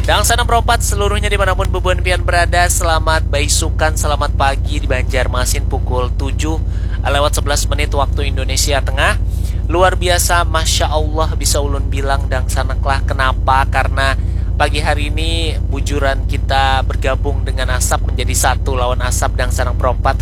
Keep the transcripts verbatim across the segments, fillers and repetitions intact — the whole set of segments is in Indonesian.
Dan sana perempat seluruhnya dimanapun bebuan pian berada, selamat baisukan, selamat pagi di Banjarmasin pukul tujuh lewat sebelas menit waktu Indonesia Tengah. Luar biasa, Masya Allah bisa ulun bilang dan sanaklah. Kenapa? Karena pagi hari ini bujuran kita bergabung dengan asap menjadi satu lawan asap dan sarang perompat.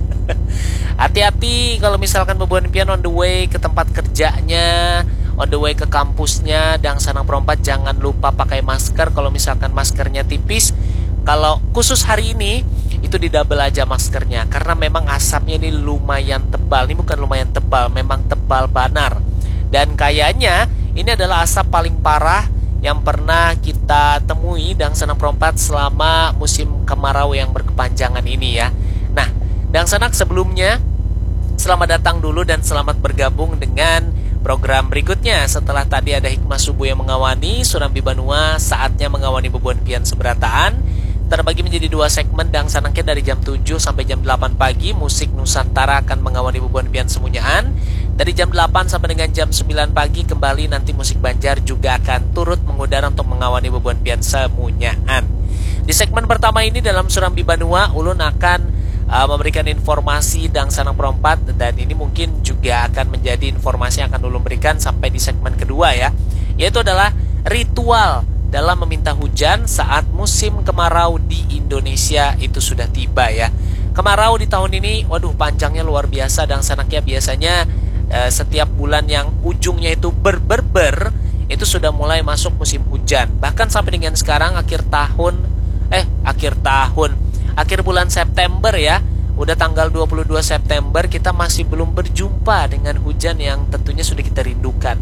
Hati-hati kalau misalkan bebuan pian on the way ke tempat kerjanya, on the way ke kampusnya, dan sanang perompat jangan lupa pakai masker. Kalau misalkan maskernya tipis, kalau khusus hari ini itu di double aja maskernya, karena memang asapnya ini lumayan tebal. Ini bukan lumayan tebal, memang tebal banar. Dan kayaknya ini adalah asap paling parah yang pernah kita temui dan sanang perompat selama musim kemarau yang berkepanjangan ini ya. Nah, dan sanak sebelumnya, selamat datang dulu dan selamat bergabung dengan program berikutnya. Setelah tadi ada Hikmah Subuh yang mengawani Surambi Banua, saatnya mengawani bebuan pian seberataan. Terbagi menjadi dua segmen dan sanangnya dari jam tujuh sampai jam delapan pagi. Musik Nusantara akan mengawani bebuan pian semunyaan. Dari jam delapan sampai dengan jam sembilan pagi kembali nanti musik Banjar juga akan turut mengudara untuk mengawani bebuan pian semunyaan. Di segmen pertama ini dalam Surambi Banua, ulun akan Uh, memberikan informasi dan sanang perompat, dan ini mungkin juga akan menjadi informasi yang akan ulun berikan sampai di segmen kedua ya, yaitu adalah ritual dalam meminta hujan saat musim kemarau di Indonesia itu sudah tiba ya. Kemarau di tahun ini, waduh panjangnya luar biasa dan sanaknya biasanya uh, setiap bulan yang ujungnya itu ber-ber-ber itu sudah mulai masuk musim hujan. Bahkan sampai dengan sekarang akhir tahun, eh akhir tahun akhir bulan September ya, udah tanggal dua puluh dua September, kita masih belum berjumpa dengan hujan yang tentunya sudah kita rindukan.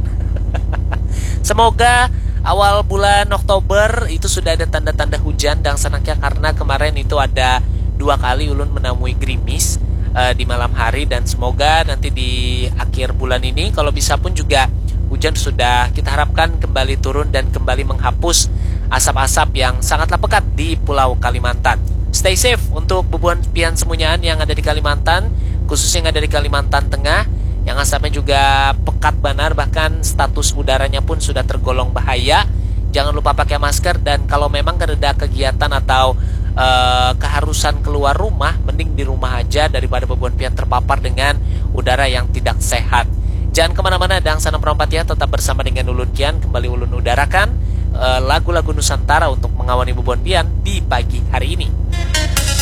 Semoga awal bulan Oktober itu sudah ada tanda-tanda hujan dan senangnya, karena kemarin itu ada dua kali ulun menemui gerimis uh, di malam hari, dan semoga nanti di akhir bulan ini kalau bisa pun juga hujan sudah kita harapkan kembali turun dan kembali menghapus asap-asap yang sangatlah pekat di Pulau Kalimantan. Stay safe untuk bebuan pian semunyaan yang ada di Kalimantan, khususnya yang ada di Kalimantan Tengah, yang asapnya juga pekat banar, bahkan status udaranya pun sudah tergolong bahaya. Jangan lupa pakai masker, dan kalau memang ada kegiatan atau uh, keharusan keluar rumah, mending di rumah aja daripada bebuan pian terpapar dengan udara yang tidak sehat. Jangan kemana-mana, dan sana perompat ya, tetap bersama dengan Ulun Kian. Kembali ulun udarakan uh, lagu-lagu Nusantara untuk mengawani bebuan pian di pagi hari ini.